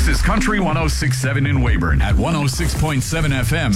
This is Country 106.7 in Weyburn. At 106.7 FM,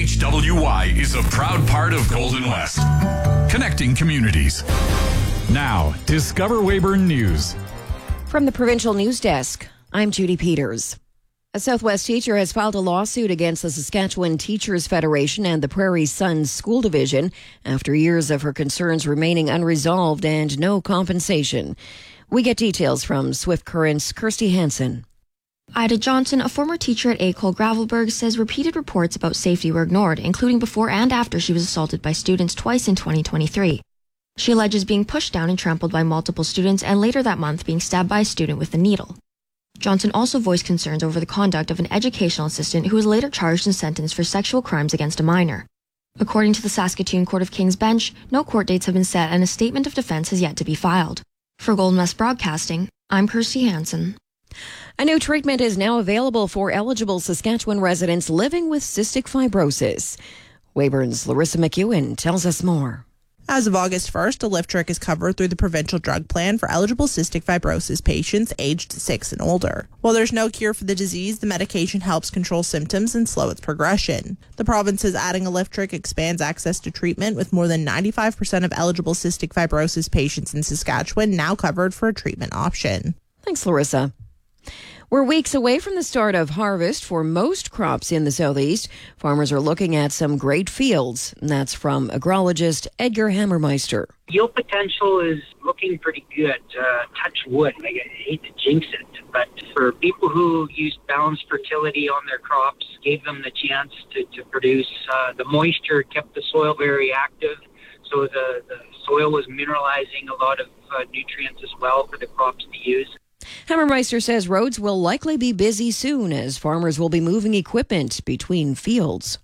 CHWY is a proud part of Golden West. Connecting communities. Now, Discover Weyburn News. From the Provincial News Desk, I'm Judy Peters. A Southwest teacher has filed a lawsuit against the Saskatchewan Teachers Federation and the Prairie Sun School Division after years of her concerns remaining unresolved and no compensation. We get details from Swift Current's Kirsty Hansen. Ida Johnson, a former teacher at École Gravelbourg, says repeated reports about safety were ignored, including before and after she was assaulted by students twice in 2023. She alleges being pushed down and trampled by multiple students and later that month being stabbed by a student with a needle. Johnson also voiced concerns over the conduct of an educational assistant who was later charged and sentenced for sexual crimes against a minor. According to the Saskatoon Court of King's Bench, no court dates have been set and a statement of defense has yet to be filed. For Golden West Broadcasting, I'm Kirsty Hansen. A new treatment is now available for eligible Saskatchewan residents living with cystic fibrosis. Weyburn's Larissa McEwen tells us more. As of August 1st, Alyftrek is covered through the provincial drug plan for eligible cystic fibrosis patients aged 6 and older. While there's no cure for the disease, the medication helps control symptoms and slow its progression. The province is adding Alyftrek expands access to treatment, with more than 95% of eligible cystic fibrosis patients in Saskatchewan now covered for a treatment option. Thanks, Larissa. We're weeks away from the start of harvest for most crops in the southeast. Farmers are looking at some great fields, and that's from agrologist Edgar Hammermeister. Yield potential is looking pretty good. Touch wood. I hate to jinx it, but for people who used balanced fertility on their crops, gave them the chance to produce, the moisture kept the soil very active, so the soil was mineralizing a lot of nutrients as well for the crops to use. Hammermeister says roads will likely be busy soon as farmers will be moving equipment between fields.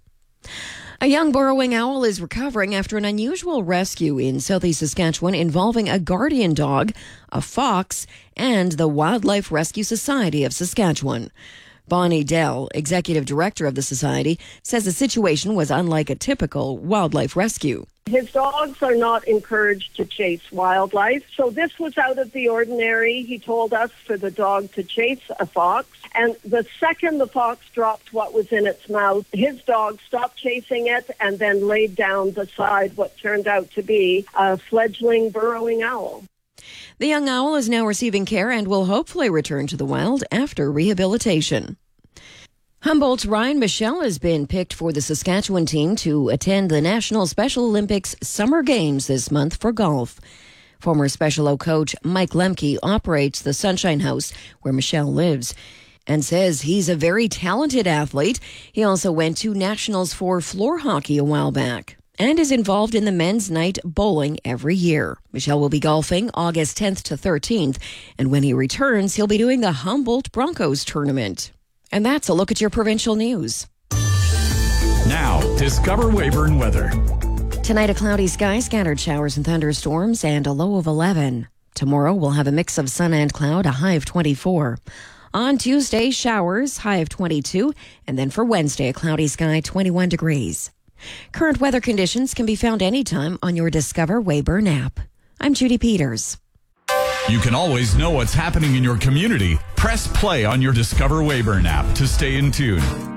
A young burrowing owl is recovering after an unusual rescue in southeast Saskatchewan involving a guardian dog, a fox, and the Wildlife Rescue Society of Saskatchewan. Bonnie Dell, executive director of the society, says the situation was unlike a typical wildlife rescue. His dogs are not encouraged to chase wildlife, so this was out of the ordinary. He told us for the dog to chase a fox, and the second the fox dropped what was in its mouth, his dog stopped chasing it and then laid down beside what turned out to be a fledgling burrowing owl. The young owl is now receiving care and will hopefully return to the wild after rehabilitation. Humboldt's Ryan Michelle has been picked for the Saskatchewan team to attend the National Special Olympics Summer Games this month for golf. Former Special O coach Mike Lemke operates the Sunshine House where Michelle lives and says he's a very talented athlete. He also went to nationals for floor hockey a while back and is involved in the men's night bowling every year. Michelle will be golfing August 10th to 13th, and when he returns, he'll be doing the Humboldt Broncos tournament. And that's a look at your provincial news. Now, Discover Weyburn weather. Tonight, a cloudy sky, scattered showers and thunderstorms, and a low of 11. Tomorrow, we'll have a mix of sun and cloud, a high of 24. On Tuesday, showers, high of 22. And then for Wednesday, a cloudy sky, 21 degrees. Current weather conditions can be found anytime on your Discover Weyburn app. I'm Judy Peters. You can always know what's happening in your community. Press play on your Discover Weyburn app to stay in tune.